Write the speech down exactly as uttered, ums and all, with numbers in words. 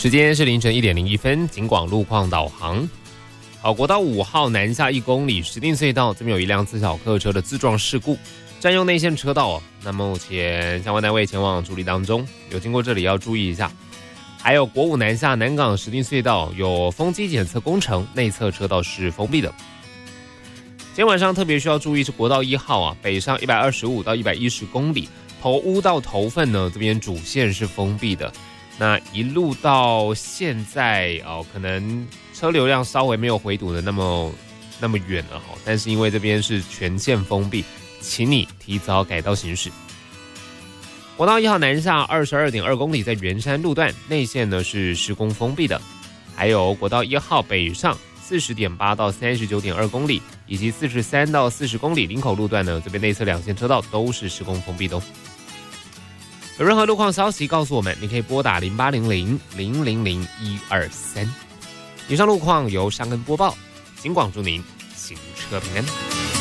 时间是凌晨一点零一分，警广路况导航。好，国道五号南下一公里，石碇隧道这边有一辆自小客车的自撞事故，占用内线车道哦。那目前相关单位前往处理当中，有经过这里要注意一下。还有国五南下南港石碇隧道有风机检测工程，内侧车道是封闭的。今天晚上特别需要注意是国道一号啊，北上一百二十五到一百一十公里，头屋到头份呢这边主线是封闭的。那一路到现在哦，可能车流量稍微没有回堵的那么那么远了哈，但是因为这边是全线封闭，请你提早改道行驶。国道一号南下二十二点二公里，在圆山路段内线呢是施工封闭的，还有国道一号北上四十点八到三十九点二公里，以及四十三到四十公里林口路段呢，这边内侧两线车道都是施工封闭的哦。有任何路况消息告诉我们，你可以拨打零八零零零零零一二三。以上路况由尚恩播报，警广祝您行车平安。